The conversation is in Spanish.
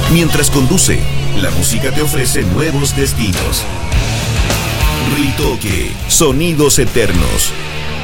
Mientras conduce, la música te ofrece nuevos destinos. Ritoque, sonidos eternos.